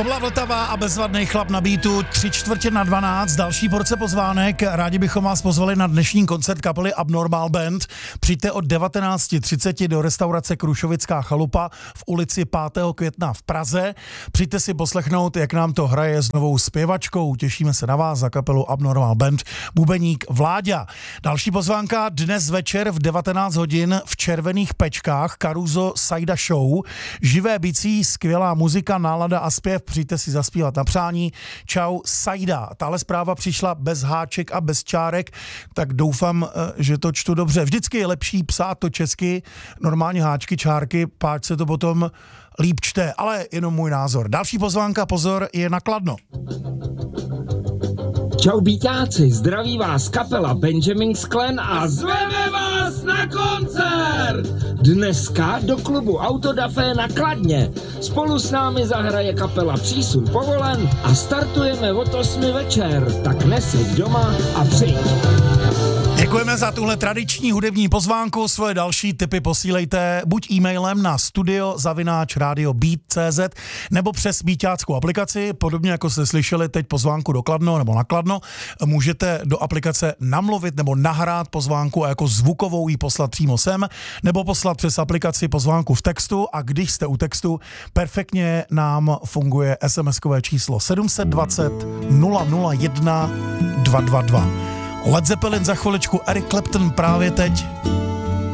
To byla Vltava a bezvadný chlap na beatu, 11:45, další porce pozvánek. Rádi bychom vás pozvali na dnešní koncert kapely Abnormal Band. Přijďte od 19:30 do restaurace Krušovická chalupa v ulici 5. května v Praze. Přijďte si poslechnout, jak nám to hraje s novou zpěvačkou. Těšíme se na vás za kapelu Abnormal Band. Bubeník Vláďa. Další pozvánka dnes večer v 19 hodin v Červených Pečkách Caruso Saida Show. Živé bicí, skvělá muzika, nálada a zpěv. Přijďte si zaspívat na přání. Čau Saida. Tahle zpráva přišla bez háček a bez čárek, tak doufám, že to čtu dobře. Vždycky je lepší psát to česky, normálně háčky, čárky, páč se to potom líp čte, ale jenom můj názor. Další pozvánka, pozor, je na Kladno. Čau bíťáci, zdraví vás kapela Benjamin Sklen a zveme vás na koncert! Dneska do klubu Autodafé na Kladně. Spolu s námi zahraje kapela Přísun povolen a startujeme od 8 večer. Tak neseď doma a přijď. Děkujeme za tuhle tradiční hudební pozvánku. Svoje další tipy posílejte buď e-mailem na studio@radiobeat.cz nebo přes beatáckou aplikaci. Podobně jako jste slyšeli teď pozvánku do Kladno nebo na Kladno, můžete do aplikace namluvit nebo nahrát pozvánku a jako zvukovou ji poslat přímo sem, nebo poslat přes aplikaci pozvánku v textu, a když jste u textu, perfektně nám funguje SMS-kové číslo 720 001 222. Led Zeppelin za chviličku, Eric Clapton právě teď.